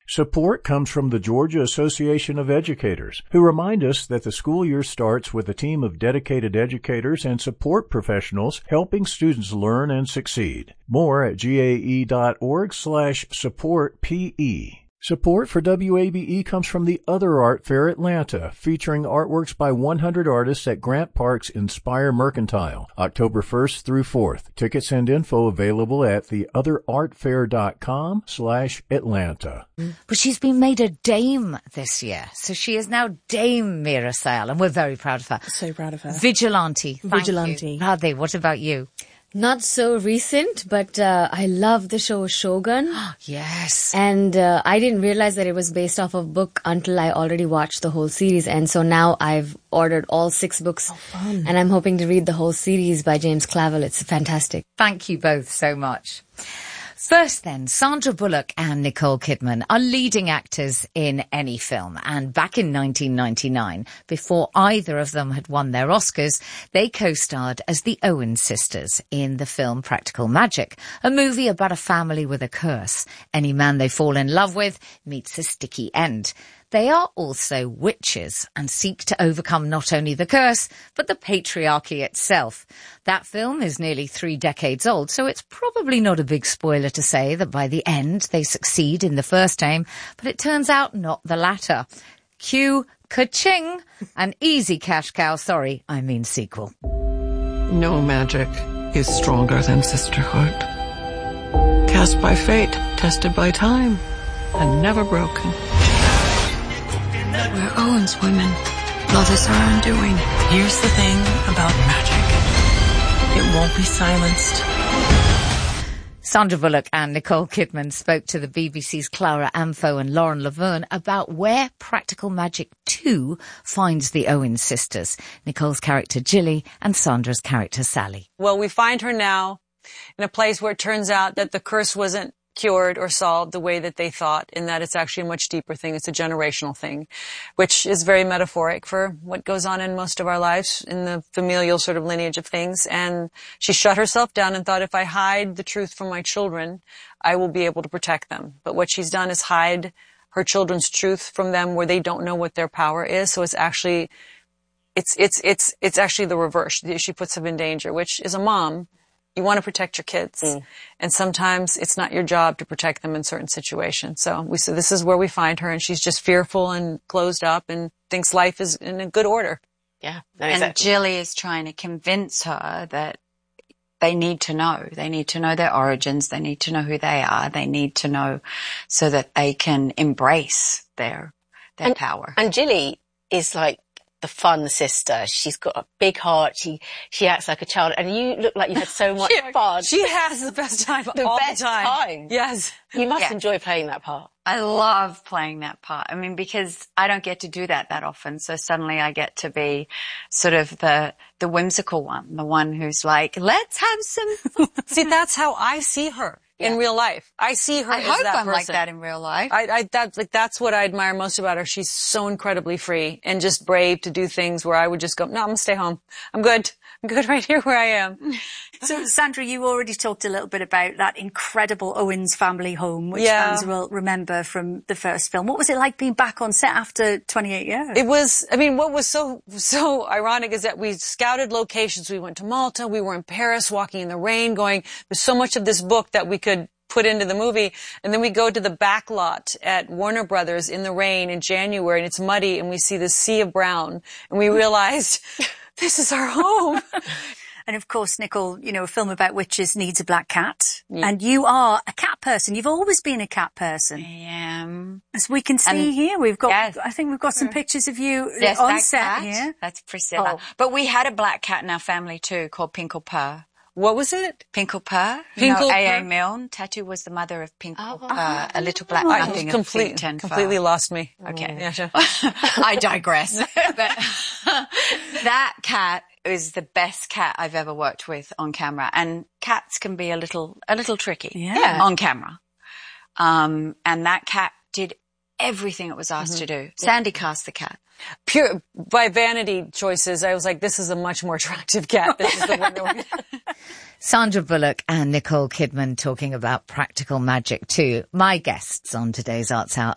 Support comes from the Georgia Association of Educators, who remind us that the school year starts with a team of dedicated educators and support professionals helping students learn and succeed. More at gae.org/supportpe. Support for WABE comes from the Other Art Fair Atlanta, featuring artworks by 100 artists at Grant Park's Inspire Mercantile, October 1st through 4th. Tickets and info available at theotherartfair.com/Atlanta. But she's been made a dame this year, so she is now Dame Meera Syal, and we're very proud of her. So proud of her. Vigilante. Vigilante. Radhe, what about you? Not so recent, but I love the show Shogun. Yes. And I didn't realize that it was based off of a book until I already watched the whole series. And so now I've ordered all 6 books. Oh, fun. And I'm hoping to read the whole series by James Clavell. It's fantastic. Thank you both so much. First then, Sandra Bullock and Nicole Kidman are leading actors in any film. And back in 1999, before either of them had won their Oscars, they co-starred as the Owen sisters in the film Practical Magic, a movie about a family with a curse. Any man they fall in love with meets a sticky end. They are also witches and seek to overcome not only the curse, but the patriarchy itself. That film is nearly 3 decades old, so it's probably not a big spoiler to say that by the end they succeed in the first aim, but it turns out not the latter. Cue ka-ching, an easy cash cow, sequel. No magic is stronger than sisterhood. Cast by fate, tested by time, and never broken. We're Owen's women. Love is our undoing. Here's the thing about magic. It won't be silenced. Sandra Bullock and Nicole Kidman spoke to the BBC's Clara Amfo and Lauren Laverne about where Practical Magic 2 finds the Owen sisters, Nicole's character Jilly and Sandra's character Sally. Well, we find her now in a place where it turns out that the curse wasn't cured or solved the way that they thought, and that it's actually a much deeper thing. It's a generational thing, which is very metaphoric for what goes on in most of our lives in the familial sort of lineage of things. And she shut herself down and thought, if I hide the truth from my children, I will be able to protect them. But what she's done is hide her children's truth from them where they don't know what their power is. So it's actually, it's actually the reverse. She puts them in danger, which is a mom. You want to protect your kids. And sometimes it's not your job to protect them in certain situations. So this is where we find her, and she's just fearful and closed up and thinks life is in a good order. Yeah. And Jilly is trying to convince her that they need to know. They need to know their origins. They need to know who they are. They need to know so that they can embrace their power. And Jilly is like the fun sister. She's got a big heart. She acts like a child, and you look like you had so much fun. She has the best time all the time. Yes. You must enjoy playing that part. I love playing that part. I mean, because I don't get to do that often. So suddenly I get to be sort of the whimsical one, the one who's like, let's have some fun. See, that's how I see her. In real life. I see her as that person. I hope I'm like that in real life. That's what I admire most about her. She's so incredibly free and just brave to do things where I would just go, no, I'm gonna stay home. I'm good. I'm good right here where I am. So, Sandra, you already talked a little bit about that incredible Owens family home, which fans will remember from the first film. What was it like being back on set after 28 years? It was, what was so ironic is that we scouted locations. We went to Malta. We were in Paris, walking in the rain, going, there's so much of this book that we could put into the movie. And then we go to the back lot at Warner Brothers in the rain in January, and it's muddy, and we see the sea of brown. And we realized, this is our home. And of course, Nicole, a film about witches needs a black cat. Yeah. And you are a cat person. You've always been a cat person. I am. As we can see here, I think we've got some pictures of you on set here. That's Priscilla. Oh. But we had a black cat in our family too, called Pinkle Purr. What was it? Pinkle Purr. A.A. Milne. Tattoo was the mother of Pinkle Purr, a little black nothing of feet and completely lost me. Okay. Yeah, sure. I digress. But that cat is the best cat I've ever worked with on camera. And cats can be a little tricky on camera. And that cat did everything it was asked to do. Sandy cast the cat. Pure by vanity choices, I was like, this is a much more attractive cat. This is the one that we're Sandra Bullock and Nicole Kidman talking about Practical Magic 2. My guests on today's Arts Hour